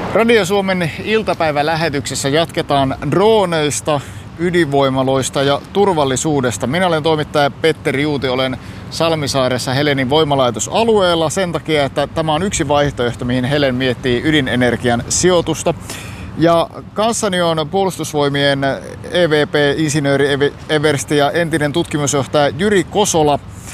Radio Suomen iltapäivälähetyksessä jatketaan droneista, ydinvoimaloista ja turvallisuudesta. Minä olen toimittaja Petteri Juuti, olen Salmisaaressa Helenin voimalaitosalueella sen takia, että tämä on yksi vaihtoehto, mihin Helen miettii ydinenergian sijoitusta. Ja kanssani on puolustusvoimien EVP-insinööri eversti ja entinen tutkimusjohtaja Jyri Kosola.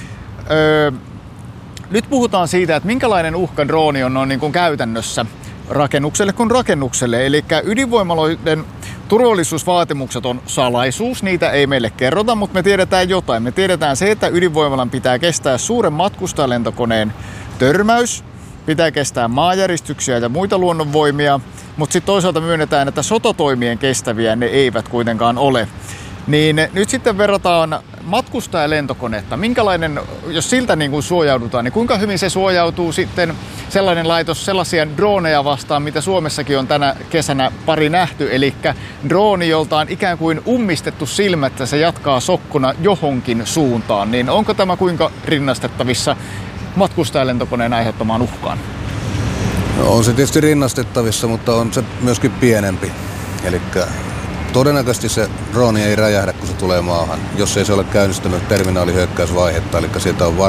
Nyt puhutaan siitä, että minkälainen uhka drooni on noin niin kuin käytännössä rakennukselle kuin rakennukselle. Eli ydinvoimaloiden turvallisuusvaatimukset on salaisuus, niitä ei meille kerrota, mutta me tiedetään jotain. Me tiedetään se, että ydinvoimalan pitää kestää suuren matkustajalentokoneen törmäys, pitää kestää maanjäristyksiä ja muita luonnonvoimia, mutta sitten toisaalta myönnetään, että sotatoimien kestäviä ne eivät kuitenkaan ole. Niin nyt sitten verrataan matkustajalentokonetta. Minkälainen, jos siltä niin kuin suojaudutaan, niin kuinka hyvin se suojautuu sitten sellainen laitos sellaisia droneja vastaan, mitä Suomessakin on tänä kesänä pari nähty. Eli drooni, jolta on ikään kuin ummistettu silmät, että se jatkaa sokkona johonkin suuntaan. Niin onko tämä kuinka rinnastettavissa matkustajalentokoneen aiheuttamaan uhkaan? No, on se tietysti rinnastettavissa, mutta on se myöskin pienempi. Elikkä todennäköisesti se drooni ei räjähdä, kun se tulee maahan, jos ei se ole käynnistänyt terminaalihyökkäysvaihetta, eli sieltä on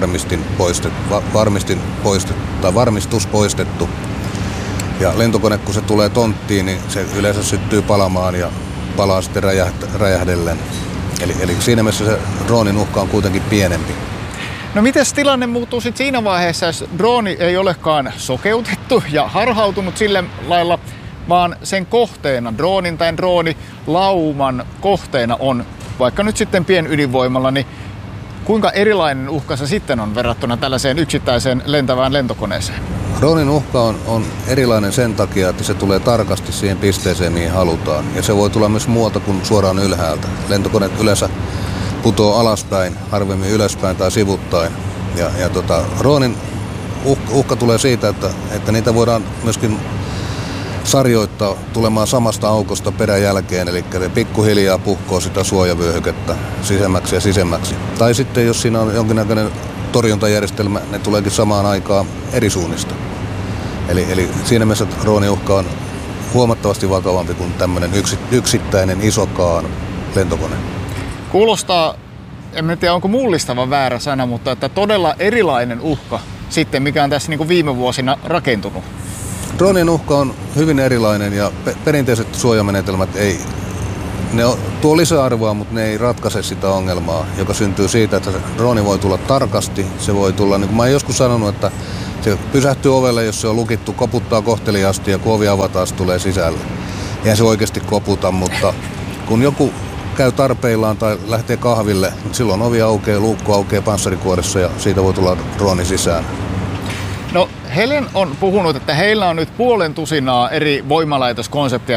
varmistus poistettu. Ja lentokone, kun se tulee tonttiin, niin se yleensä syttyy palamaan ja palaa sitten räjähdellen. Eli siinä mielessä se droonin uhka on kuitenkin pienempi. No mites tilanne muuttuu sitten siinä vaiheessa, jos drooni ei olekaan sokeutettu ja harhautunut sillä lailla, vaan sen kohteena, droonin tai droonilauman kohteena on vaikka nyt sitten pienydinvoimalla, niin kuinka erilainen uhka se sitten on verrattuna tällaiseen yksittäiseen lentävään lentokoneeseen? Droonin uhka on erilainen sen takia, että se tulee tarkasti siihen pisteeseen, mihin halutaan. Ja se voi tulla myös muualta kuin suoraan ylhäältä. Lentokoneet yleensä putoo alaspäin, harvemmin ylöspäin tai sivuttain. Droonin uhka tulee siitä, että niitä voidaan myöskin sarjoittaa tulemaan samasta aukosta peräjälkeen, eli ne pikkuhiljaa puhkoo sitä suojavyöhykettä sisemmäksi ja sisemmäksi. Tai sitten jos siinä on jonkinnäköinen torjuntajärjestelmä, ne tuleekin samaan aikaan eri suunnista. Eli siinä mielessä drooniuhka on huomattavasti vakavampi kuin tämmöinen yksittäinen isokaan lentokone. Kuulostaa, en tiedä onko mullistava väärä sana, mutta että todella erilainen uhka sitten, mikä on tässä niin kuin viime vuosina rakentunut. Droonien uhka on hyvin erilainen ja perinteiset suojamenetelmät tuo lisäarvoa, mutta ne ei ratkaise sitä ongelmaa, joka syntyy siitä, että se drooni voi tulla tarkasti. Se voi tulla, niin kuin mä oon joskus sanonut, että se pysähtyy ovelle, jos se on lukittu, koputtaa kohteliaasti ja kun ovi avataan, se tulee sisälle. Eihän se oikeasti koputa, mutta kun joku käy tarpeillaan tai lähtee kahville, niin silloin ovi aukeaa, luukku aukeaa panssarikuoressa ja siitä voi tulla drooni sisään. No, Helen on puhunut, että heillä on nyt 50 eri voimalaitoskonseptia